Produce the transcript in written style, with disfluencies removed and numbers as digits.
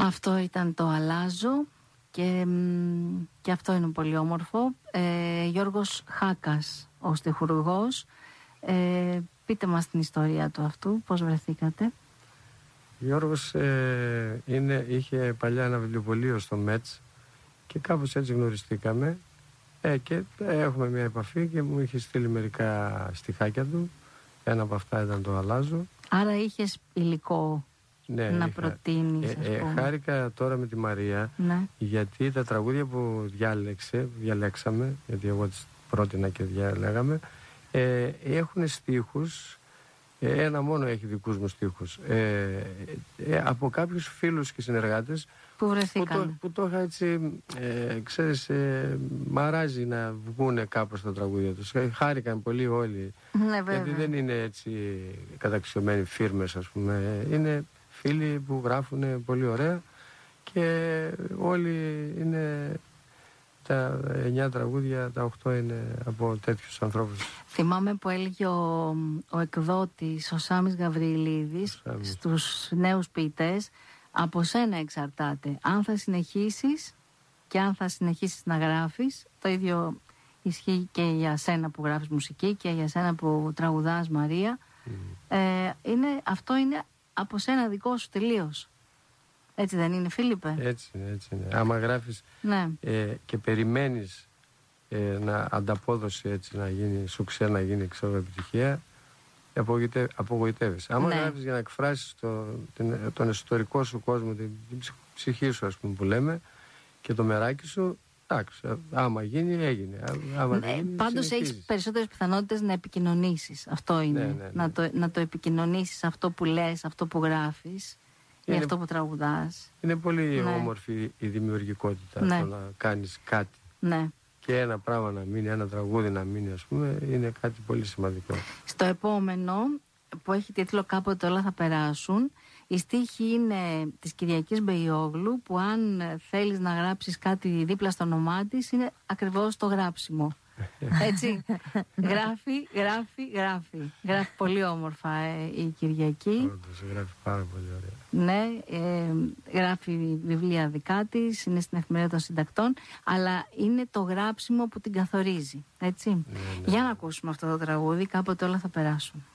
Αυτό ήταν το «Αλλάζω» και αυτό είναι πολύ όμορφο. Γιώργος Χάκας, ο στιχουργός. Πείτε μας την ιστορία του αυτού, πώς βρεθήκατε. Γιώργος είχε παλιά ένα βιβλιοπωλείο στο ΜΕΤΣ και κάπως έτσι γνωριστήκαμε και έχουμε μια επαφή και μου είχε στείλει μερικά στιχάκια του. Ένα από αυτά ήταν το «Αλλάζω». Άρα είχες υλικό να προτείνεις, ας πούμε. Χάρηκα τώρα με τη Μαρία, γιατί τα τραγούδια που διαλέξαμε, γιατί εγώ τις πρότεινα και διαλέγαμε, έχουν στίχους. Ένα μόνο έχει δικούς μου στίχους από κάποιους φίλους και συνεργάτες που βρεθήκαν, που το είχα έτσι, ξέρεις, μ' αράζει να βγούνε κάπως τα τραγούδια τους. Χάρηκαν πολύ όλοι, γιατί δεν είναι έτσι καταξιωμένοι φίρμες, ας πούμε. Είναι φίλοι που γράφουν πολύ ωραία και όλοι είναι. Τα 9 τραγούδια, τα 8 είναι από τέτοιους ανθρώπους. Θυμάμαι που έλεγε ο εκδότης, ο Σάμις Γαβριλίδης, στους νέους ποιητές, από σένα εξαρτάται. Αν θα συνεχίσεις και αν θα συνεχίσεις να γράφεις, το ίδιο ισχύει και για σένα που γράφεις μουσική και για σένα που τραγουδάς, Μαρία. Αυτό είναι από σένα δικό σου τελείως. Έτσι δεν είναι, Φίλιππε? Έτσι είναι. Άμα γράφεις και περιμένεις να ανταπόδοση έτσι να γίνει σουξέ, να γίνει επιτυχία, απογοητεύεις. Άμα γράφεις για να εκφράσεις τον εσωτερικό σου κόσμο, την ψυχή σου, ας πούμε, που λέμε, και το μεράκι σου, εντάξει, άμα γίνει, έγινε. Πάντως έχεις περισσότερες πιθανότητες να επικοινωνήσεις. Αυτό είναι. Να το επικοινωνήσεις αυτό που λες, αυτό που γράφεις. Για αυτό που τραγουδάς. Είναι πολύ όμορφη η δημιουργικότητα, το να κάνεις κάτι. Και ένα πράγμα να μείνει, ένα τραγούδι να μείνει, ας πούμε, είναι κάτι πολύ σημαντικό. Στο επόμενο, που έχει τίτλο «Κάποτε όλα θα περάσουν», η στίχη είναι της Κυριακής Μπεϊόγλου, που αν θέλεις να γράψεις κάτι δίπλα στο όνομά της, είναι ακριβώς το γράψιμο. Έτσι, γράφει πολύ όμορφα η Κυριακή. Όντως, γράφει πάρα πολύ ωραία. Ναι, γράφει βιβλία δικά της, είναι στην Εφημερίδα των Συντακτών, αλλά είναι το γράψιμο που την καθορίζει, έτσι. Για να ακούσουμε αυτό το τραγούδι, «Κάποτε όλα θα περάσουν».